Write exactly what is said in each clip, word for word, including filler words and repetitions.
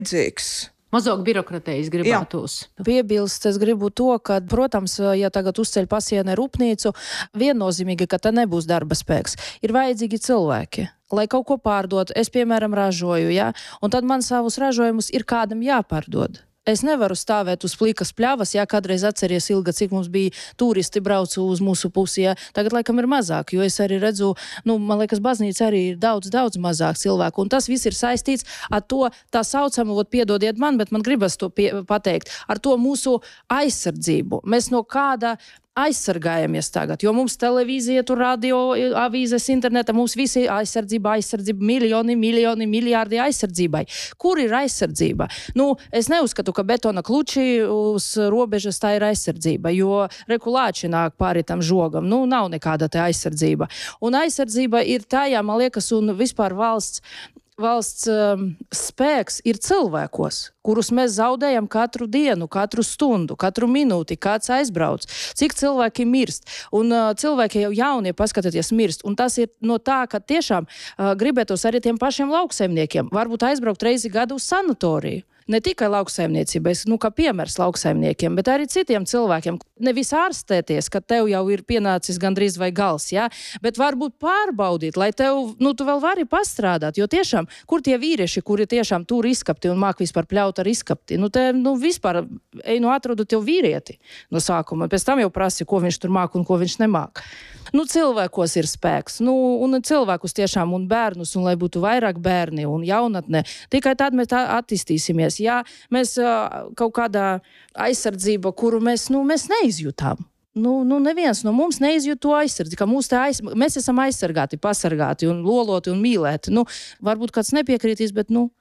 Dzīgs. Mazāk birokratējas gribētos. Piebilst, es gribu to, ka, protams, ja tagad uzceļ pasienē rūpnīcu, viennozīmīgi, ka te nebūs darba spēks. Ir vajadzīgi cilvēki, lai kaut ko pārdot. Es, piemēram, ražoju, ja? Un tad man savus ražojumus ir kādam jāpārdod. Es nevaru stāvēt uz plikas pļavas, ja kādreiz atceries, Ilga, cik mums bija turisti braucu uz mūsu pusi, ja tagad laikam ir mazāk, jo es arī redzu, nu, man liekas, baznīca arī ir daudz, daudz mazāk cilvēku, un tas viss ir saistīts ar to, tā saucamu, ot, piedodiet man, bet man gribas to pie, pateikt, ar to mūsu aizsardzību. Mēs no kāda aizsargājamies tagad, jo mums televīzija, tur radio, avīzes, interneta, mums visi aizsardzība, aizsardzība, miljoni, miljoni, miljārdi aizsardzībai. Kur ir aizsardzība? Nu, es neuzskatu, ka betona kluči uz robežas tā ir aizsardzība, jo regulāči nāk pāri tam žogam. Nu, nav nekāda te aizsardzība. Un aizsardzība ir tajā, man liekas, un vispār valsts Valsts um, spēks ir cilvēkos, kurus mēs zaudējam katru dienu, katru stundu, katru minūti, kāds aizbrauc, cik cilvēki mirst. Un uh, cilvēki jau jaunie, paskatieties, mirst. Un tas ir no tā, ka tiešām uh, gribētos arī tiem pašiem lauksaimniekiem varbūt aizbraukt reizi gadu uz sanatoriju. Ne tikai lauksaimniecības, nu, kā piemērs lauksaimniekiem, bet arī citiem cilvēkiem. Nevis ārstēties, ka tev jau ir pienācis gandrīz vai gals, ja? Bet varbūt pārbaudīt, lai tev, nu, tu vēl vari pastrādāt, jo tiešām, kur tie vīrieši, kuri tiešām tur izskapti un māk vispār pļaut ar izskapti, nu, te, nu, vispār, ej, nu, atrodu tev vīrieti no sākuma, pēc tam jau prasi, ko viņš tur māk un ko viņš nemāk. Nu, cilvēkos ir spēks, nu, un cilvēkus tiešām, un bērnus, un lai būtu vairāk bērni un jaunatne, tikai tad mēs tā attīstīsimies. Ja mēs uh, kaut kādā aizsardzība, kuru mēs, nu, mēs neizjūtām. Nu, nu, neviens no mums neizjūt to aizsardzību, ka mūs te aiz... mēs esam aizsargāti, pasargāti un loloti un mīlēti. Nu, varbūt kāds nepiekritīs, bet, nu,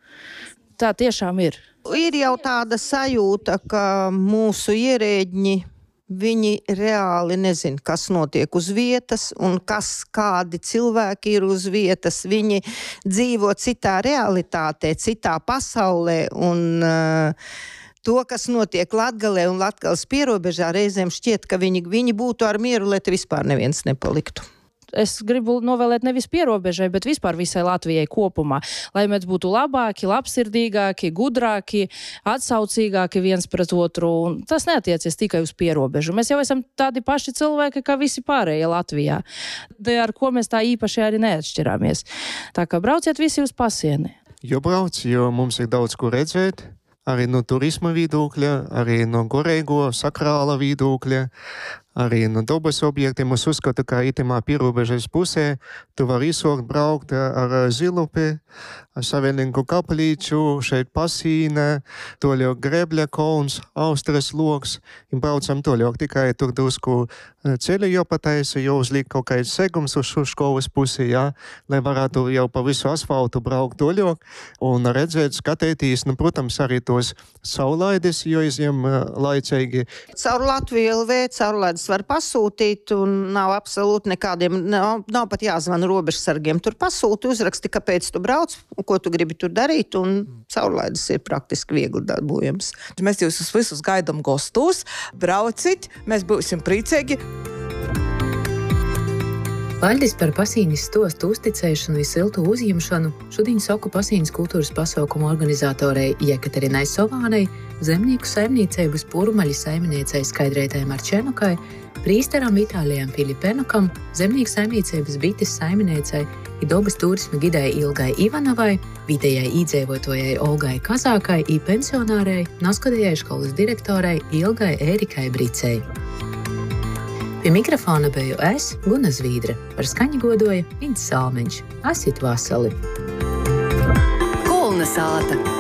tā tiešām ir. Ir jau tāda sajūta, ka mūsu ierēģi, viņi reāli nezin, kas notiek uz vietas un kas, kādi cilvēki ir uz vietas. Viņi dzīvo citā realitātē, citā pasaulē un uh, to, kas notiek Latgalē un Latgales pierobežā, reizēm šķiet, ka viņi, viņi būtu ar mieru, lai te vispār neviens nepaliktu. Es gribu novēlēt nevis pierobežai, bet vispār visai Latvijai kopumā, lai mēs būtu labāki, labsirdīgāki, gudrāki, atsaucīgāki viens pret otru. Un tas neatiecies tikai uz pierobežu. Mēs jau esam tādi paši cilvēki, kā visi pārējie Latvijā. Te ar ko mēs tā īpaši arī neatšķirāmies. Tā kā brauciet visi uz pasieni. Jo brauc, jo mums ir daudz ko redzēt. Arī no turisma viedokļa, arī no gorēgo sakrāla viedokļa, arī no dabas objektiem. Es uzskatu, ka itamā pierobežas pusē tu vari izsaukt braukt ar Zilupi, Saviennieku kaplīču, šeit Pasīne, toļok Grebļa kalns, Austras loks, un braucam toļok. Tikai tur drusku ceļu jāpataisa, jāuzliek kaut kāds segums uz školas pusi, jā, lai varētu jau pa visu asfaltu braukt toļok un redzēt, skatēties, nu, protams, arī tos saulaides, jo izjām laicīgi. Caur Latviju L V saulaides var pasūtīt un nav absolūti nekādiem, nav, nav pat jāzvana robežsargiem. Tur pasūti, uzraksti, kāpēc tu brauc, ko tu gribi tur darīt, un saulaides ir praktiski viegli darbojams. Mēs jūs visus gaidām gostos, braucit, mēs būsim priecīgi. Paļdis par Pasīnis stostu uzticēšanu un siltu uzņemšanu šodien saku Pasīnis kultūras pasaukumu organizatorei Jekaterinai Sovānai, zemnieku saimniecības Purmaļi saimniecei Skaidrētai Marčenukai, prīsteram Vitālijam Filipenukam, zemnieku saimniecības Bites saimniecei i dobas turisma gidai Ilgai Ivanovai, vidējai īdzīvotājai Olgai Kazākai i pensionārei, Naskodējai skolas direktorei Ilgai Ērikai Bricei. Pie mikrofona biju es, Guna Zvīdra, par skaņu godoja Ints Salmeņš. Asit vasali! Kulna sāta!